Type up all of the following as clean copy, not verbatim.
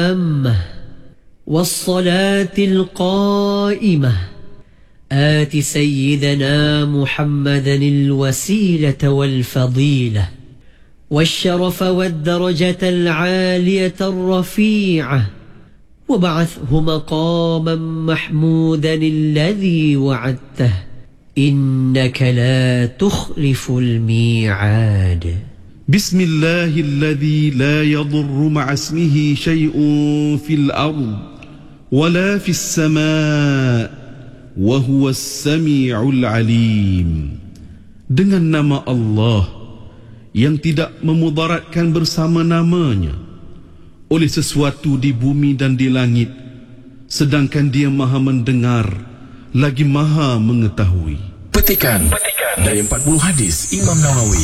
والصلاة القائمة آت سيدنا محمدا الوسيلة والفضيلة والشرف والدرجة العالية الرفيعة وبعثه مقاما محمودا الذي وعدته إنك لا تخلف الميعاد. بسم الله الذي لا يضر مع اسمه شيء في الأرض ولا في السماء وهو السميع العليم. Dengan nama Allah yang tidak memudaratkan bersama namanya oleh sesuatu di bumi dan di langit, sedangkan Dia Maha mendengar lagi Maha mengetahui. Petikan dari 40 hadis Imam Nawawi.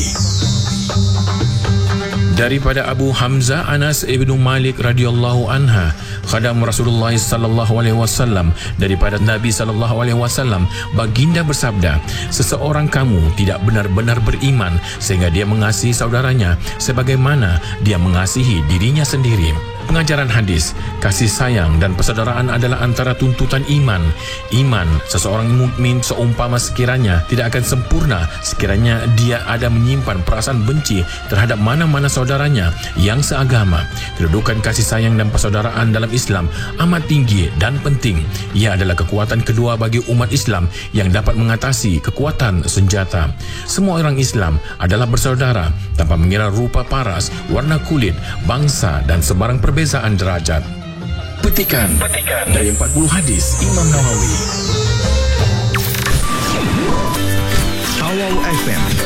Daripada Abu Hamzah Anas ibnu Malik radhiyallahu anha, khadam Rasulullah sallallahu alaihi wasallam, daripada Nabi sallallahu alaihi wasallam, baginda bersabda, seseorang kamu tidak benar-benar beriman sehingga dia mengasihi saudaranya sebagaimana dia mengasihi dirinya sendiri. Pengajaran hadis, kasih sayang dan persaudaraan adalah antara tuntutan iman. Iman seseorang mukmin seumpama sekiranya tidak akan sempurna sekiranya dia ada menyimpan perasaan benci terhadap mana-mana saudaranya yang seagama. Kedudukan kasih sayang dan persaudaraan dalam Islam amat tinggi dan penting. Ia adalah kekuatan kedua bagi umat Islam yang dapat mengatasi kekuatan senjata. Semua orang Islam adalah bersaudara tanpa mengira rupa paras, warna kulit, bangsa dan sebarang perbezaan derajat. Petikan dari 40 hadis Imam Nawawi. Hawau FM